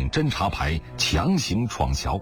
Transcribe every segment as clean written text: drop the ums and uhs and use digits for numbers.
领侦察排强行闯桥。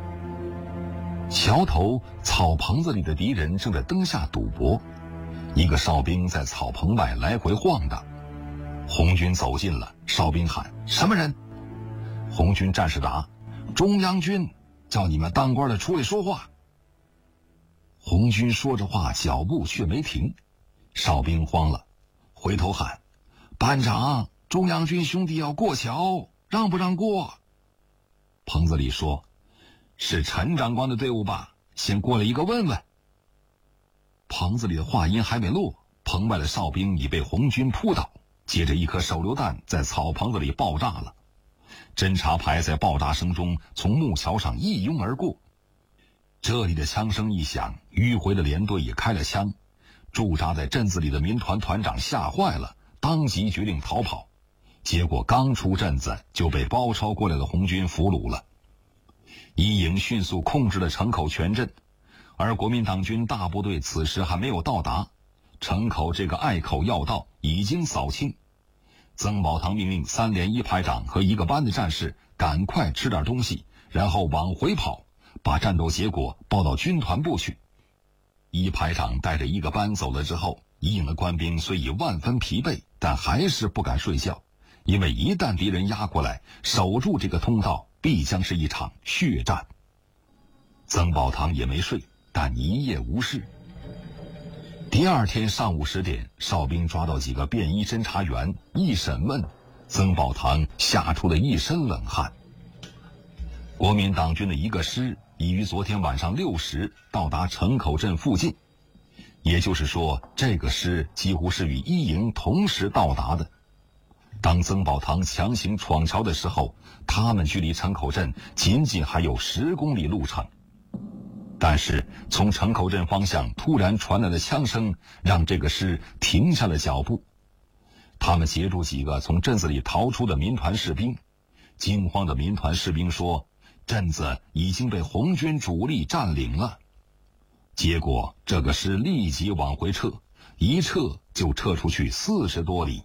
桥头草棚子里的敌人正在灯下赌博，一个哨兵在草棚外来回晃荡。红军走近了，哨兵喊：“什么人？”红军战士答：“中央军叫你们当官的出来说话。”红军说着话，脚步却没停。哨兵慌了，回头喊：“班长，中央军兄弟要过桥，让不让过？”棚子里说：“是陈长官的队伍吧？先过来一个问问。”棚子里的话音还没落，棚外的哨兵已被红军扑倒，接着一颗手榴弹在草棚子里爆炸了。侦察排在爆炸声中从木桥上一拥而过。这里的枪声一响，迂回的连队也开了枪。驻扎在镇子里的民团团长吓坏了，当即决定逃跑。结果刚出镇子就被包抄过来的红军俘虏了。一营迅速控制了城口全镇，而国民党军大部队此时还没有到达，城口这个隘口要道已经扫清。曾宝堂命令3连1排长和一个班的战士赶快吃点东西，然后往回跑，把战斗结果报到军团部去。1排长带着一个班走了之后，一营的官兵虽已万分疲惫，但还是不敢睡觉，因为一旦敌人压过来，守住这个通道必将是一场血战。曾宝堂也没睡，但一夜无事。第二天上午10点，哨兵抓到几个便衣侦察员，一审问，曾宝堂吓出了一身冷汗。国民党军的一个师已于昨天晚上6时到达城口镇附近，也就是说，这个师几乎是与一营同时到达的。当曾宝堂强行闯桥的时候，他们距离城口镇仅仅还有10公里路程。但是从城口镇方向突然传来的枪声让这个师停下了脚步。他们截住几个从镇子里逃出的民团士兵，惊慌的民团士兵说，镇子已经被红军主力占领了。结果这个师立即往回撤，一撤就撤出去40多里。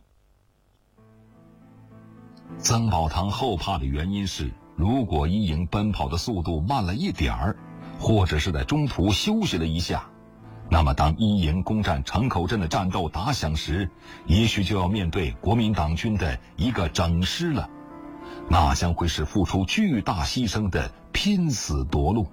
曾宝堂后怕的原因是，如果一营奔跑的速度慢了一点儿，或者是在中途休息了一下，那么当一营攻占城口镇的战斗打响时，也许就要面对国民党军的一个整师了，那将会是付出巨大牺牲的拼死夺路。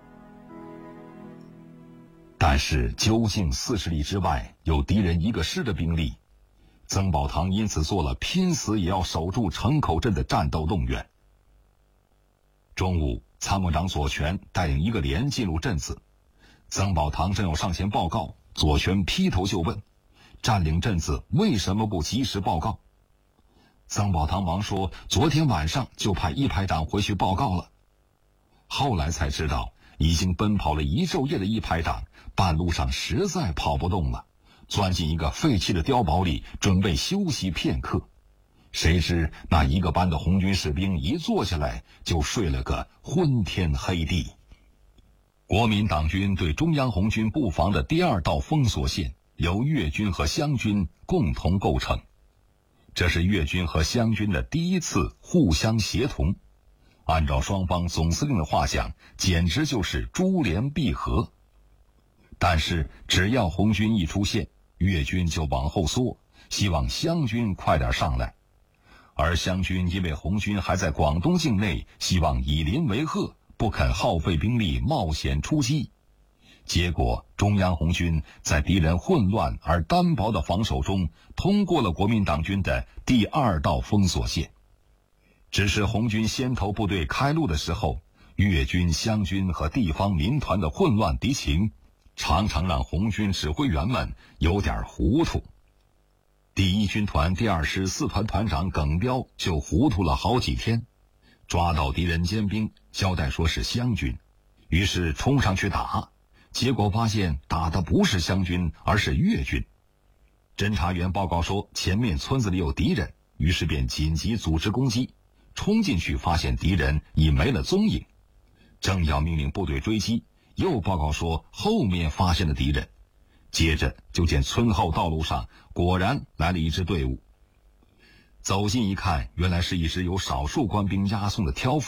但是究竟40里之外有敌人一个师的兵力，曾宝堂因此做了拼死也要守住城口镇的战斗动员。中午，参谋长左权带领一个连进入镇子，曾宝堂正要上前报告，左权劈头就问：占领镇子为什么不及时报告？曾宝堂忙说，昨天晚上就派1排长回去报告了。后来才知道，已经奔跑了一昼夜的1排长半路上实在跑不动了，钻进一个废弃的碉堡里准备休息片刻。谁知那一个班的红军士兵一坐下来就睡了个昏天黑地。国民党军对中央红军布防的第2道封锁线由粤军和湘军共同构成，这是粤军和湘军的第一次互相协同。按照双方总司令的话讲，简直就是珠联璧合。但是只要红军一出现，粤军就往后缩，希望湘军快点上来。而湘军因为红军还在广东境内，希望以邻为壑，不肯耗费兵力冒险出击。结果中央红军在敌人混乱而单薄的防守中，通过了国民党军的第2道封锁线。只是红军先头部队开路的时候，粤军、湘军和地方民团的混乱敌情，常常让红军指挥员们有点糊涂。第1军团第2师4团团长耿彪就糊涂了好几天，抓到敌人尖兵，交代说是湘军，于是冲上去打，结果发现打的不是湘军，而是粤军。侦察员报告说前面村子里有敌人，于是便紧急组织攻击，冲进去发现敌人已没了踪影，正要命令部队追击，又报告说后面发现了敌人。接着就见村后道路上果然来了一支队伍，走近一看，原来是一支由少数官兵押送的挑夫。